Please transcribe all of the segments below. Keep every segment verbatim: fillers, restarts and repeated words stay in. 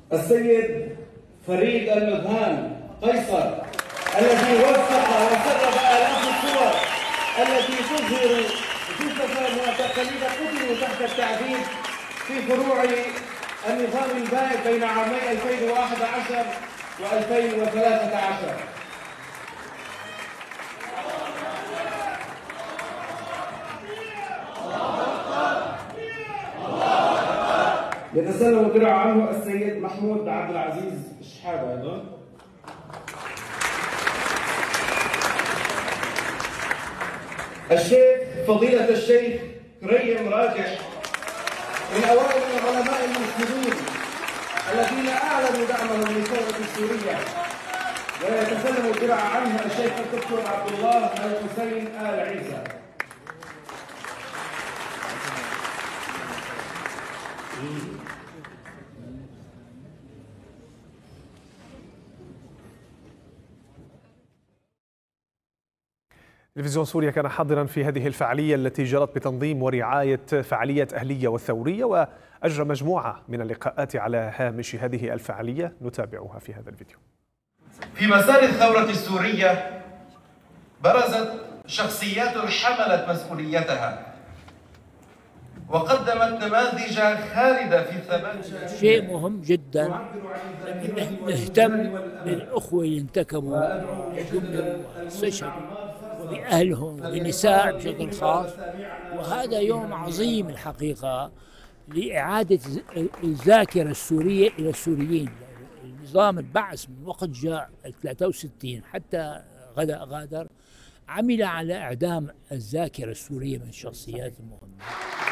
السيد فريد المذهان قيصر الذي وثق وسرب آلاف الصور التي تظهر جثث معتقلين قتلوا تحت التعذيب في فروع النظام البائد بين عامي ألفين وأحد عشر وألفين وثلاثة عشر. يتسلم الدرع عنه السيد محمود عبد العزيز شحاده ايضا. الشيخ فضيلة الشيخ كريم راجح من اوائل العلماء المسلمين الذين اعلنوا دعمهم للثورة السورية. ويتسلم الدرع عنه الشيخ الدكتور عبد الله الحسين آل عيسى. تلفزيون سوريا كان حاضرا في هذه الفعالية التي جرت بتنظيم ورعاية فعالية أهلية والثورية، وأجرى مجموعة من اللقاءات على هامش هذه الفعالية نتابعها في هذا الفيديو. في مسار الثورة السورية برزت شخصيات حملت مسؤوليتها وقدمت نماذج خالدة في الثبات. شيء مهم جدا نهتم بالأخوة اللي انتكموا ودمروا واستشهدوا وبأهلهم وبالنساء بشكل خاص، وهذا يوم عظيم الحقيقة لإعادة الذاكرة السورية إلى السوريين. نظام البعث من وقت جاء ثلاثة وستين حتى غدا غادر عمل على إعدام الذاكرة السورية من الشخصيات المهمة.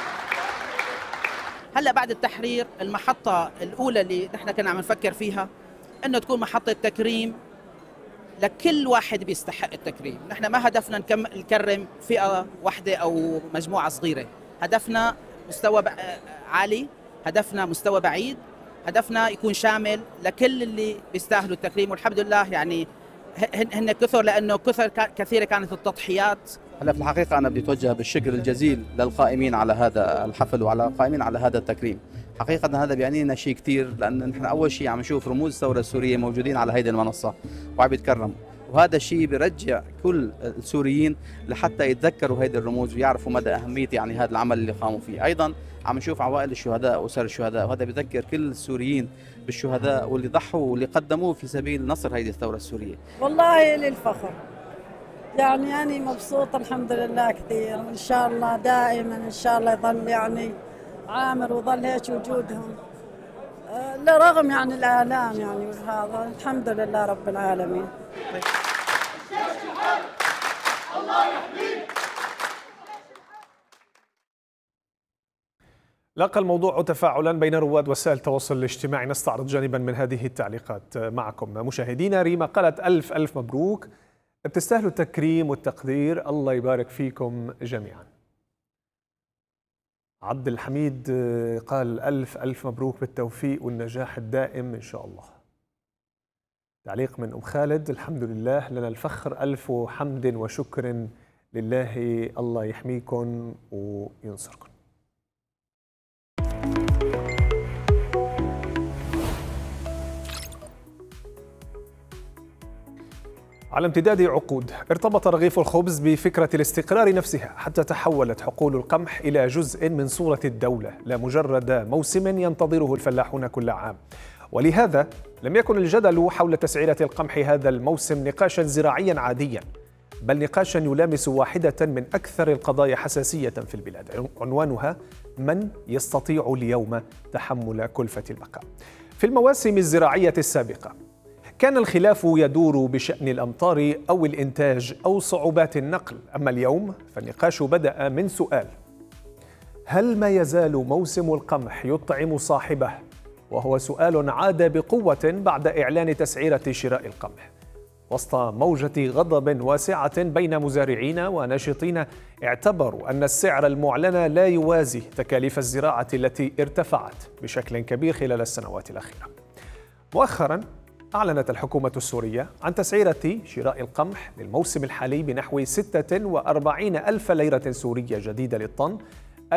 هلا بعد التحرير المحطة الأولى اللي نحن كنا عم نفكر فيها إنه تكون محطة تكريم لكل واحد بيستحق التكريم. نحن ما هدفنا نكرم فئة واحدة أو مجموعة صغيرة، هدفنا مستوى عالي، هدفنا مستوى بعيد، هدفنا يكون شامل لكل اللي بيستاهلوا التكريم. والحمد لله يعني هن كثر، لأنه كثر كثيرة كانت التضحيات. هلا في الحقيقة أنا بدي أتوجه بالشكر الجزيل للقائمين على هذا الحفل وعلى القائمين على هذا التكريم. حقيقة هذا بيعني لنا شيء كثير، لأن نحن أول شيء عم نشوف رموز الثورة السورية موجودين على هذه المنصة وعم يتكرموا، وهذا الشيء بيرجع كل السوريين لحتى يتذكروا هذه الرموز ويعرفوا مدى أهمية يعني هذا العمل اللي قاموا فيه. أيضا عم نشوف عوائل الشهداء وأسر الشهداء، وهذا بيذكر كل السوريين بالشهداء واللي ضحوا واللي قدموه في سبيل نصر هذه الثورة السورية. والله للفخر، يعني أنا مبسوطة الحمد لله كثير، وإن شاء الله دائما إن شاء الله يظل يعني عامر وظل هيك وجودهم أه لرغم يعني الآلام يعني وهذا. الحمد لله رب العالمين. لقى الموضوع تفاعلا بين رواد وسائل التواصل الاجتماعي. نستعرض جانبا من هذه التعليقات معكم مشاهدينا. ريما قالت ألف ألف مبروك، بتستاهلوا التكريم والتقدير، الله يبارك فيكم جميعا. عبد الحميد قال ألف ألف مبروك بالتوفيق والنجاح الدائم إن شاء الله. تعليق من أم خالد، الحمد لله لنا الفخر، ألف حمد وشكر لله، الله يحميكم وينصركم. على امتداد عقود ارتبط رغيف الخبز بفكرة الاستقرار نفسها، حتى تحولت حقول القمح إلى جزء من صورة الدولة، لا مجرد موسم ينتظره الفلاحون كل عام. ولهذا لم يكن الجدل حول تسعيرة القمح هذا الموسم نقاشا زراعيا عاديا، بل نقاشا يلامس واحدة من أكثر القضايا حساسية في البلاد، عنوانها: من يستطيع اليوم تحمل كلفة البقاء؟ في المواسم الزراعية السابقة كان الخلاف يدور بشأن الأمطار أو الإنتاج أو صعوبات النقل، أما اليوم فالنقاش بدأ من سؤال: هل ما يزال موسم القمح يطعم صاحبه؟ وهو سؤال عاد بقوة بعد إعلان تسعيرة شراء القمح، وسط موجة غضب واسعة بين مزارعين وناشطين اعتبروا أن السعر المعلن لا يوازي تكاليف الزراعة التي ارتفعت بشكل كبير خلال السنوات الأخيرة. مؤخراً أعلنت الحكومة السورية عن تسعيرة شراء القمح للموسم الحالي بنحو ستة وأربعين ألف ليرة سورية جديدة للطن، أي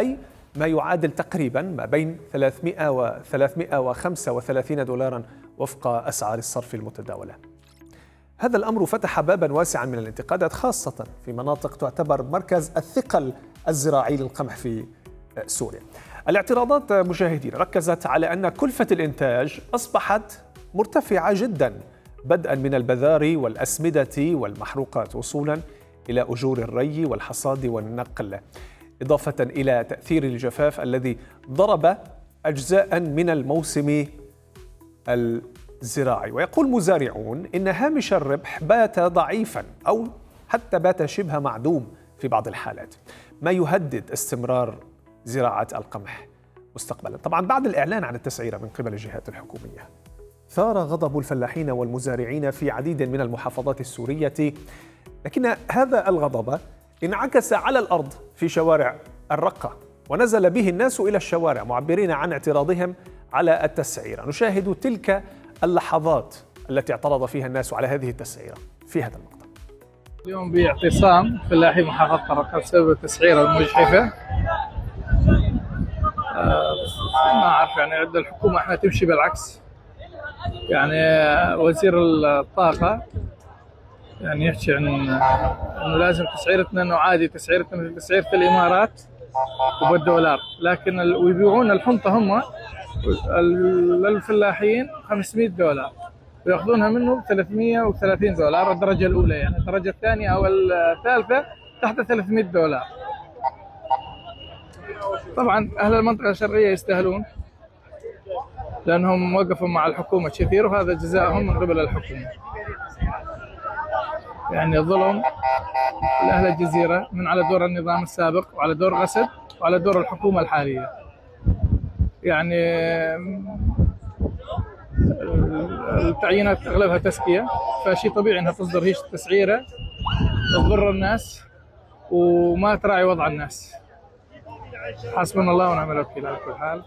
ما يعادل تقريبا ما بين ثلاثمئة و ثلاثمئة وخمسة وثلاثين دولارا وفق أسعار الصرف المتداولة. هذا الأمر فتح بابا واسعا من الانتقادات، خاصة في مناطق تعتبر مركز الثقل الزراعي للقمح في سوريا. الاعتراضات مشاهدين ركزت على أن كلفة الإنتاج أصبحت مرتفعة جدا، بدءا من البذار والأسمدة والمحروقات وصولا إلى أجور الري والحصاد والنقل، إضافة إلى تأثير الجفاف الذي ضرب أجزاء من الموسم الزراعي. ويقول مزارعون إن هامش الربح بات ضعيفا أو حتى بات شبه معدوم في بعض الحالات، ما يهدد استمرار زراعة القمح مستقبلا. طبعا بعد الإعلان عن التسعيرة من قبل الجهات الحكومية، ثار غضب الفلاحين والمزارعين في عديد من المحافظات السورية، لكن هذا الغضب انعكس على الأرض في شوارع الرقة، ونزل به الناس إلى الشوارع معبرين عن اعتراضهم على التسعيرة. نشاهد تلك اللحظات التي اعترض فيها الناس على هذه التسعيرة في هذا المقطع. اليوم باعتصام فلاحي محافظة الرقة بسبب التسعيرة المجحفة. آه ما أعرف يعني عند الحكومة احنا تمشي بالعكس. يعني وزير الطاقة يعني يحكي عن انه لازم تسعيرتنا انه عادي تسعيرتنا مثل تسعيرة الامارات وبالدولار، لكن ويبيعون الحنطة هم للفلاحين خمسمئة دولار وياخذونها منه ثلاثمئة وثلاثين دولار الدرجة الأولى، يعني الدرجة الثانية أو الثالثة تحت ثلاثمئة دولار. طبعا أهل المنطقة الشرقية يستاهلون لأنهم وقفوا مع الحكومة كثير، وهذا جزاءهم من قبل الحكومة. يعني ظلم لأهل الجزيرة من على دور النظام السابق وعلى دور غسد وعلى دور الحكومة الحالية. يعني التعيينات أغلبها تزكية، فشيء طبيعي أنها تصدر هيش تسعيرة تضر الناس وما تراعي وضع الناس. حسبنا الله ونعم الوكيل على كل حال.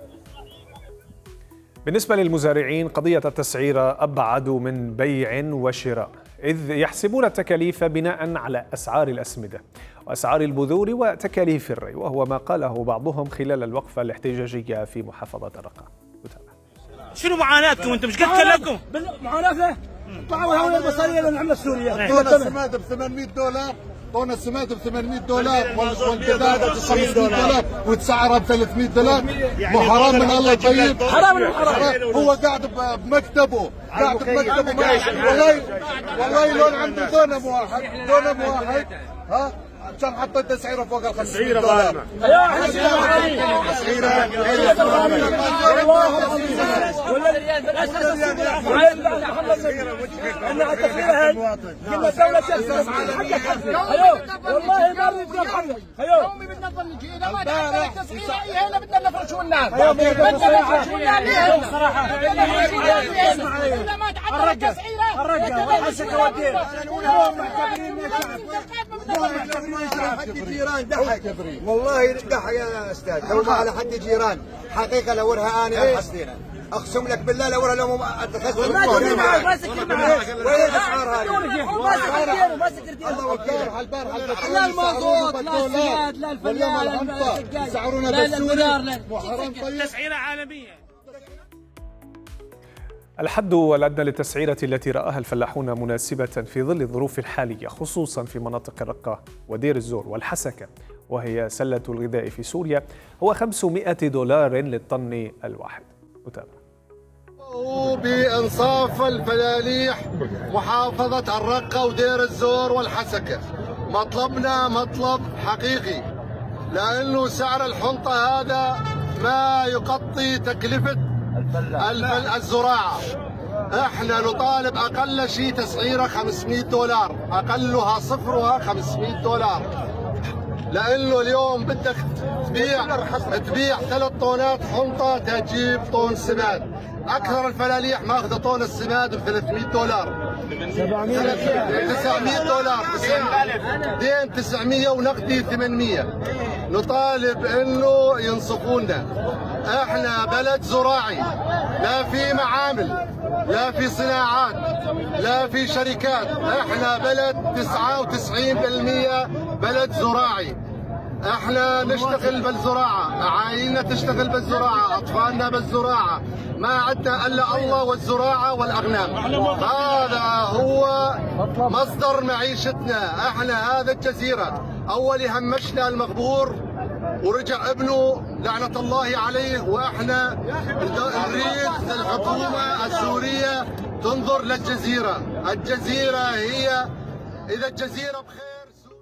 بالنسبة للمزارعين قضية التسعيرة أبعد من بيع وشراء، إذ يحسبون التكاليف بناء على أسعار الأسمدة وأسعار البذور وتكاليف الري، وهو ما قاله بعضهم خلال الوقفة الاحتجاجية في محافظة الرقة. شنو معاناتكم انتم؟ ايش قد كلفكم؟ معاناته طلعوا هؤلاء المصاريه اللي نعملها سوريا. طونا السماد ب ثمانمئة دولار، طونا السماد ب ثمانمئة دولار والبذار ب خمسمئة دولار وتسعرها ب ثلاثمئة دولار. مو حرام من الله طيب؟ حرام من حرام. هو قاعد بمكتبه قاعد بمكتبه والله والله لون عنده دونم واحد دونم واحد ها كان حطيت تسعيره فوق ال خمسمئة دولار. يا احنا تسعيره والله العظيم ولا انا التسعيره هاي قلنا الدوله تسعر ايوه والله ما بدنا نحل ايوه يومي بدنا نضل نجي اذا ما تعرف التسعيره هنا بدنا نفرش والنار بدنا نفرش والنار ليه صراحه اذا ما تعرف التسعيره الرجال الشكواتين حد جيران ضحك والله ضحك يا استاذ. لو ما على حد جيران حقيقه لو ورها اني الحسدينه اقسم لك بالله لو ورها لو ما اتخذت ما سكر معك وين الاسعار هذه؟ ما سكر ديره ما سكر ديره الله البارحه البارحه لا المازوت لا السياد لا الفلاح لا السجاد يسعرونا لا بالسوري الدولار لا تسعيره عالميه. الحد الأدنى للتسعيرة التي رآها الفلاحون مناسبة في ظل الظروف الحالية خصوصا في مناطق الرقة ودير الزور والحسكة وهي سلة الغذاء في سوريا هو خمسمئة دولار للطن الواحد. متابعة. بإنصاف الفلاليح محافظة الرقة ودير الزور والحسكة، مطلبنا مطلب حقيقي لأنه سعر الحنطة هذا ما يغطي تكلفة الزراعة. احنا نطالب اقل شيء تسعيره خمسمئة دولار، اقلها صفرها خمسمئة دولار، لانه اليوم بدك تبيع تبيع ثلاث طونات حنطه تجيب طون سماد. اكثر الفلاليح ماخذه طون السماد ب ثلاثمئة دولار تسعمئة دولار دين تسعمئة ونقدي ثمانمئة. نطالب انه ينصفونا. احنا بلد زراعي، لا في معامل لا في صناعات لا في شركات، احنا بلد تسعة وتسعين بالمئة بلد زراعي. احنا نشتغل بالزراعة، أعايننا تشتغل بالزراعة، أطفالنا بالزراعة، ما عندنا إلا الله والزراعة والأغنام. هذا هو مصدر معيشتنا، احنا هذا الجزيرة. أول همشنا المغبور ورجع ابنه لعنة الله عليه، واحنا نريد الحكومة السورية تنظر للجزيرة. الجزيرة هي إذا الجزيرة بخير.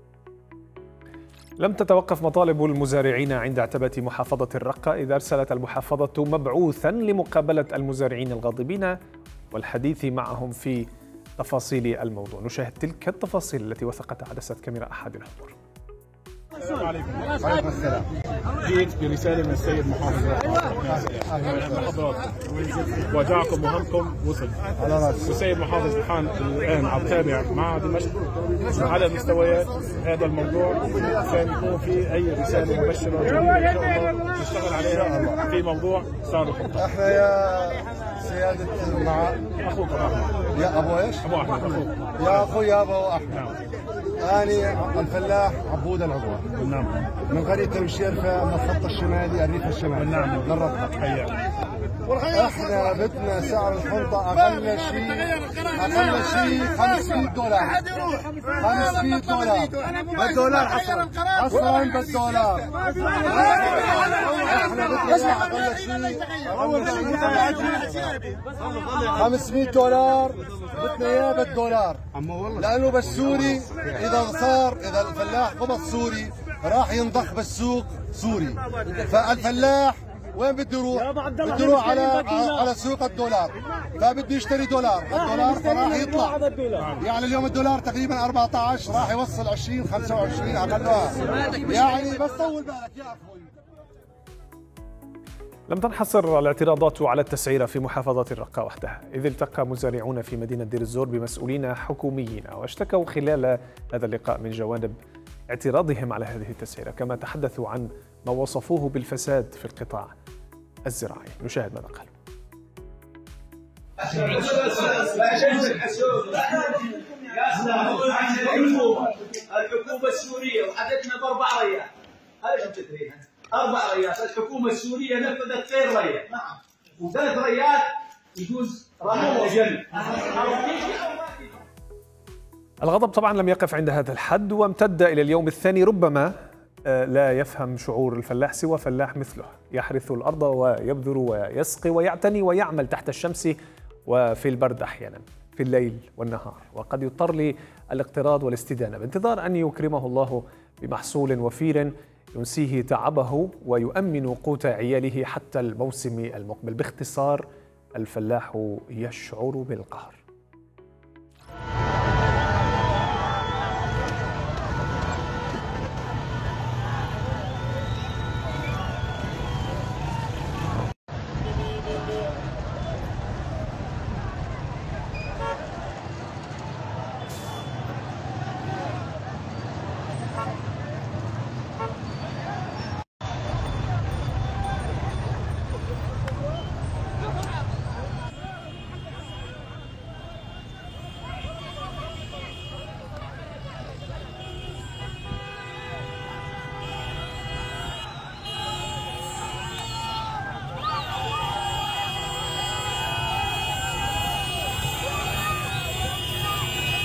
لم تتوقف مطالب المزارعين عند عتبة محافظة الرقة، إذ أرسلت المحافظة مبعوثا لمقابلة المزارعين الغاضبين والحديث معهم في تفاصيل الموضوع. نشاهد تلك التفاصيل التي وثقتها عدسة كاميرا أحد الحضور. السلام عليكم. وعليكم السلام. جيت برسالة من السيد محافظ حضراتكم وجعكم وهمكم وصل على راسي. والسيد محافظ الحان الآن عم تابع مع دمشق على مستويات هذا الموضوع عشان يكون في أي رسالة مبشرة جديدة إن شاء الله نشتغل عليها في موضوع صار الحكم. احنا يا سيادة مع أخوك أحمد. يا أبو إيش؟ أبو أحمد أخوك. يا أخوي يا أبو أحمد. أنا الفلاح عبود العبوة. نعم. من قرية المشيرفة من الخط الشمالي الريف الشمالي. نعم. من الرقة. حياك. احنا بدنا سعر الحنطة أقل شيء أقل شيء خمسمية دولار. خمسمية دولار. بالدولار حصرا. حصرا بالدولار. احنا بدنا أقل شيء خمسمية دولار. بدنا إياه بالدولار. لأنه بالسوري إذا صار إذا الفلاح قبض سوري راح ينضخ بالسوق سوري. فالفلاح وين بده يروح؟ بده يروح على على سوق الدولار، فبده يشتري دولار، الدولار فراح يطلع. يعني اليوم الدولار تقريبا أربعة عشر راح يوصل عشرين خمسة وعشرين اقلها. يعني بس طول بالك يا اخوي. لم تنحصر الاعتراضات على التسعير في محافظة الرقة وحدها، إذ التقى مزارعون في مدينة دير الزور بمسؤولين حكوميين واشتكوا خلال هذا اللقاء من جوانب اعتراضهم على هذه التسعيرة، كما تحدثوا عن ما وصفوه بالفساد في القطاع الزراعي. نشاهد ماذا قالوا. الحكومة السورية وحددنا بأربع ريال، هذا شو تدريها؟ أربع ريال، الحكومة السورية نفذت غير ريال، نعم، وثلاث ريال يجوز رهن وجل. الغضب طبعا لم يقف عند هذا الحد وامتد إلى اليوم الثاني. ربما لا يفهم شعور الفلاح سوى فلاح مثله، يحرث الأرض ويبذر ويسقي ويعتني ويعمل تحت الشمس وفي البرد أحيانا، في الليل والنهار، وقد يضطر للاقتراض والاستدانة بانتظار أن يكرمه الله بمحصول وفير ينسيه تعبه ويؤمن قوت عياله حتى الموسم المقبل. باختصار، الفلاح يشعر بالقهر.